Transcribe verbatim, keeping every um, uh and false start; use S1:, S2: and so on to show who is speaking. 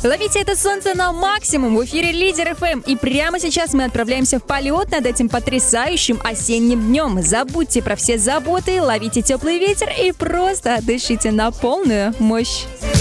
S1: Ловите это солнце на максимум в эфире Лидер эф эм. И прямо сейчас мы отправляемся в полет над этим потрясающим осенним днем. Забудьте про все заботы, ловите теплый ветер и просто дышите на полную мощь.